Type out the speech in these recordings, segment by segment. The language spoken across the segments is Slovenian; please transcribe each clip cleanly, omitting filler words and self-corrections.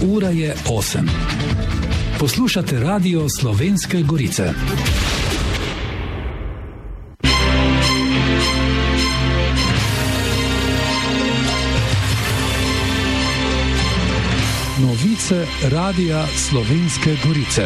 Ura je 8. Poslušate Radio Slovenske Gorice. Novice Radia Slovenske Gorice.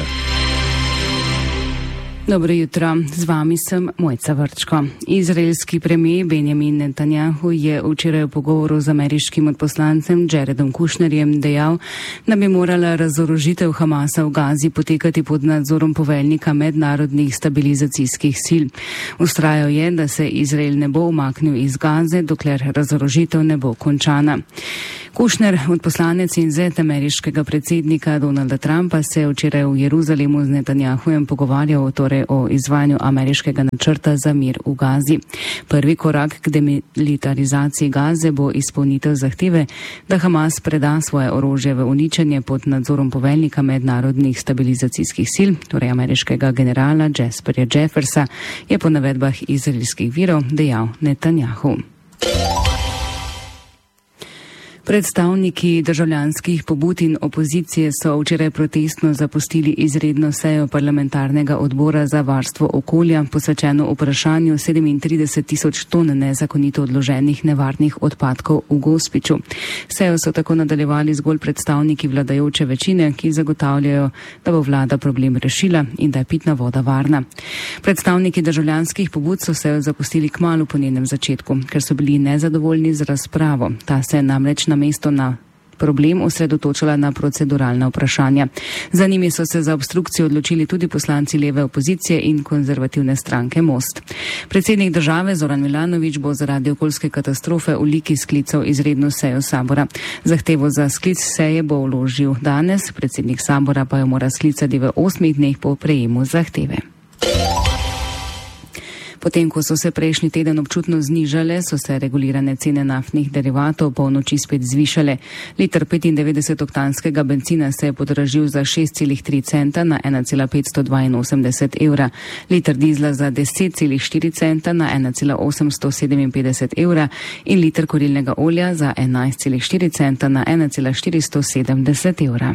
Dobro jutro, z vami sem Mojca Vrčko. Izraelski premijer Benjamin Netanjahu je včeraj v pogovoru z ameriškim odposlancem Jaredom Kushnerjem dejal, da bi morala razorožitev Hamasa v Gazi potekati pod nadzorom poveljnika mednarodnih stabilizacijskih sil. Vztrajal je, da se Izrael ne bo umaknil iz Gaze, dokler razorožitev ne bo končana. Kushner, odposlanec in zet ameriškega predsednika Donalda Trumpa, se je včeraj v Jeruzalemu z Netanjahujem pogovarjal o izvajanju ameriškega načrta za mir v Gazi. Prvi korak k demilitarizaciji Gaze bo izpolnitev zahteve, da Hamas preda svoje orožje v uničenje pod nadzorom poveljnika mednarodnih stabilizacijskih sil, torej ameriškega generala Jesperja Jeffersa, je po navedbah izraelskih virov dejal Netanjahu. Predstavniki državljanskih pobud in opozicije so včeraj protestno zapustili izredno sejo parlamentarnega odbora za varstvo okolja, posvečeno vprašanju 37 tisoč ton nezakonito odloženih nevarnih odpadkov v Gospiću. Sejo so tako nadaljevali zgolj predstavniki vladajoče večine, ki zagotavljajo, da bo vlada problem rešila in da je pitna voda varna. Predstavniki državljanskih pobud so sejo zapustili kmalu po njenem začetku, ker so bili nezadovoljni z razpravo. Ta se namreč namesto na problem osredotočila na proceduralna vprašanja. Za njimi so se za obstrukcijo odločili tudi poslanci leve opozicije in konzervativne stranke Most. Predsednik države Zoran Milanović bo zaradi okoljske katastrofe v Liki sklical izredno sejo sabora. Zahtevo za sklic seje bo vložil danes, predsednik sabora pa jo mora sklicati v 8 dneh po prejemu zahteve. Potem, ko so se prejšnji teden občutno znižale, so se regulirane cene naftnih derivatov po noči spet zvišale. Liter 95-oktanskega bencina se je podražil za 6,3 centa na 1,582 evra, liter dizla za 10,4 centa na 1,857 evra in liter kurilnega olja za 11,4 centa na 1,470 evra.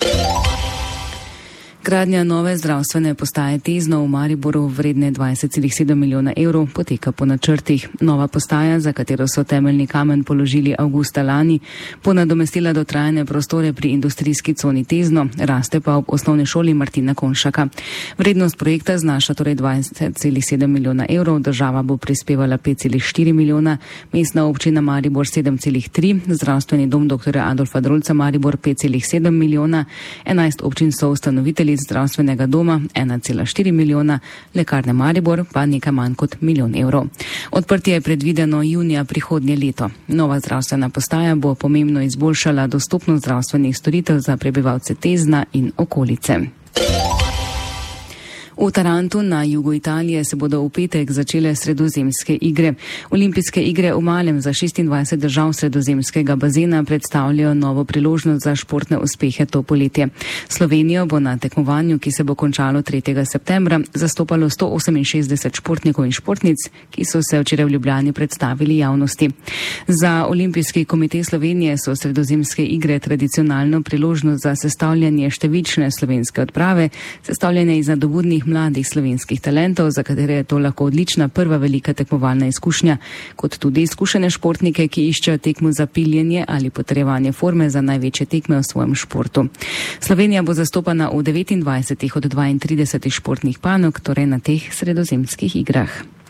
Gradnja nove zdravstvene postaje Tezno v Mariboru vredne 20,7 milijona evrov poteka po načrtih. Nova postaja, za katero so temeljni kamen položili avgusta lani, bo nadomestila dotrajane prostore pri industrijski coni Tezno, raste pa ob osnovni šoli Martina Konšaka. Vrednost projekta znaša torej 20,7 milijona evrov, država bo prispevala 5,4 milijona, mestna občina Maribor 7,3, zdravstveni dom dr. Adolfa Drolca Maribor 5,7 milijona, 11 občin so ustanovitelji zdravstvenega doma 1,4 milijona, lekarne Maribor pa nekaj manj kot milijon evrov. Odprtje je predvideno junija prihodnje leto. Nova zdravstvena postaja bo pomembno izboljšala dostopnost zdravstvenih storitev za prebivalce Tezna in okolice. V Tarantu na jugu Italije se bodo v petek začele sredozemske igre. Olimpijske igre v malem za 26 držav sredozemskega bazena predstavljajo novo priložnost za športne uspehe to poletje. Slovenijo bo na tekmovanju, ki se bo končalo 3. septembra, zastopalo 168 športnikov in športnic, ki so se včeraj v Ljubljani predstavili javnosti. Za Olimpijski komite Slovenije so sredozemske igre tradicionalno priložnost za sestavljanje številčne slovenske odprave, sestavljanje iz nadobudnih mladih slovenskih talentov, za katere je to lahko odlična prva velika tekmovalna izkušnja, kot tudi izkušene športnike, ki iščejo tekmo za piljenje ali potrjevanje forme za največje tekme v svojem športu. Slovenija bo zastopana v 29 od 32 športnih panog, torej na teh sredozemskih igrah.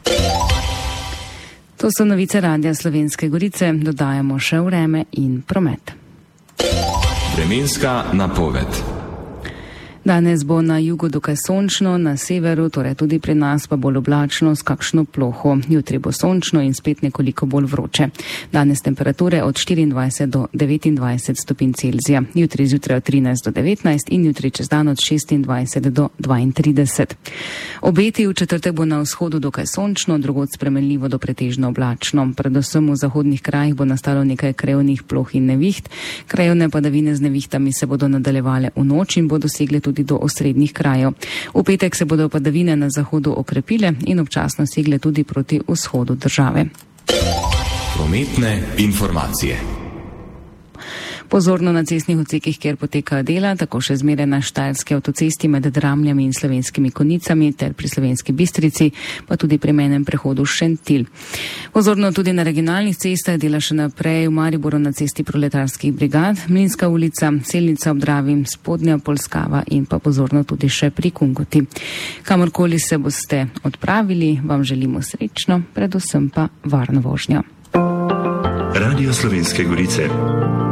To so novice Radia Slovenske Gorice, dodajamo še vreme in promet. Vremenska napoved. Danes bo na jugu dokaj sončno, na severu, torej tudi pri nas pa bolj oblačno s kakšno ploho. Jutri bo sončno in spet nekoliko bolj vroče. Danes temperature od 24 do 29 stopinj Celzija. Jutri zjutraj od 13 do 19 in jutri čez dan od 26 do 32. Obeti v četrtek bo na vzhodu dokaj sončno, drugod spremenljivo do pretežno oblačno. Predvsem v zahodnih krajih bo nastalo nekaj krajevnih ploh in neviht. Krajevne padavine z nevihtami se bodo nadaljevale v noč in bodo segle tudi do osrednjih krajev. V petek se bodo padavine na zahodu okrepile in občasno segle tudi proti vzhodu države. Prometne informacije. Pozorno na cestnih odsekih, kjer potekajo dela, tako še zmeraj na štajerski avtocesti med Dramljami in Slovenskimi Konjicami ter pri Slovenski Bistrici, pa tudi pri mejnem prehodu Šentilj. Pozorno tudi na regionalnih cestah, dela še naprej v Mariboru na cesti Proletarskih brigad, Mlinska ulica, Selnica ob Dravi, Spodnja Polskava in pa pozorno tudi še pri Kungoti. Kamorkoli se boste odpravili, vam želimo srečno, predvsem pa varno vožnjo. Radio Slovenske Gorice.